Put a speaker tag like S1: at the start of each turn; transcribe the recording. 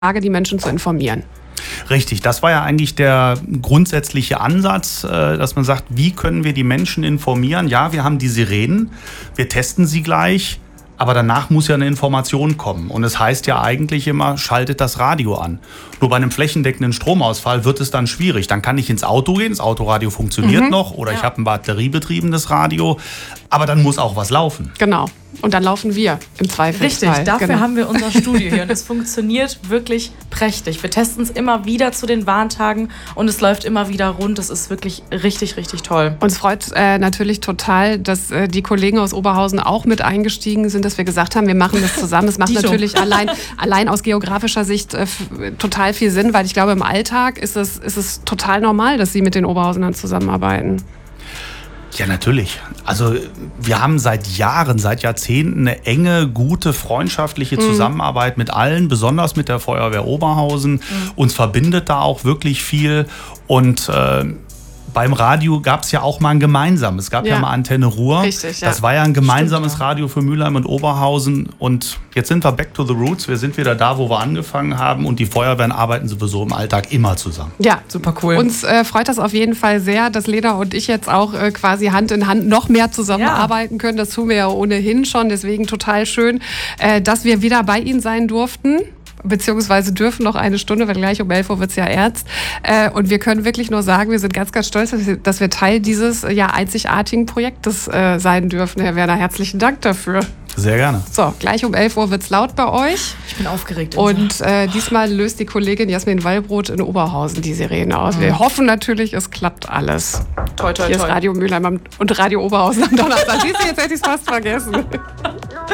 S1: Lage, die Menschen zu informieren.
S2: Richtig, das war ja eigentlich der grundsätzliche Ansatz, dass man sagt, wie können wir die Menschen informieren? Ja, wir haben die Sirenen, wir testen sie gleich, aber danach muss ja eine Information kommen. Und es heißt ja eigentlich immer, schaltet das Radio an. Nur bei einem flächendeckenden Stromausfall wird es dann schwierig. Dann kann ich ins Auto gehen, das Autoradio funktioniert noch, oder ich habe ein batteriebetriebenes Radio, aber dann muss auch was laufen.
S1: Genau. Und dann laufen wir im Zweifelsfall.
S3: Richtig, dafür haben wir unser Studio hier und es funktioniert wirklich prächtig. Wir testen es immer wieder zu den Warntagen und es läuft immer wieder rund. Das ist wirklich richtig, richtig toll.
S1: Uns freut natürlich total, dass die Kollegen aus Oberhausen auch mit eingestiegen sind, dass wir gesagt haben, wir machen das zusammen. Es macht natürlich allein aus geografischer Sicht total viel Sinn, weil ich glaube, im Alltag ist es total normal, dass Sie mit den Oberhausenern zusammenarbeiten.
S2: Ja, natürlich. Also wir haben seit Jahren, seit Jahrzehnten eine enge, gute, freundschaftliche Zusammenarbeit mit allen, besonders mit der Feuerwehr Oberhausen. Uns verbindet da auch wirklich viel und beim Radio gab es ja auch mal ein gemeinsames. Es gab ja mal Antenne Ruhr.
S1: Richtig, ja.
S2: Das war ja ein gemeinsames Radio für Mülheim und Oberhausen. Und jetzt sind wir back to the roots. Wir sind wieder da, wo wir angefangen haben. Und die Feuerwehren arbeiten sowieso im Alltag immer zusammen.
S1: Ja, super cool. Uns freut das auf jeden Fall sehr, dass Lena und ich jetzt auch quasi Hand in Hand noch mehr zusammenarbeiten können. Das tun wir ja ohnehin schon. Deswegen total schön, dass wir wieder bei Ihnen sein durften. Beziehungsweise dürfen noch eine Stunde, weil gleich um 11 Uhr wird es ja ernst. Und wir können wirklich nur sagen, wir sind ganz, ganz stolz, dass wir Teil dieses einzigartigen Projektes sein dürfen. Herr Werner, herzlichen Dank dafür.
S2: Sehr gerne.
S1: So, gleich um 11 Uhr wird es laut bei euch.
S3: Ich bin aufgeregt.
S1: Und diesmal löst die Kollegin Jasmin Wallbrot in Oberhausen die Sirene aus. Wir hoffen natürlich, es klappt alles.
S3: Toi, toi, toi.
S1: Hier ist Radio Mülheim und Radio Oberhausen am Donnerstag. Siehst du, jetzt hätte ich es fast vergessen.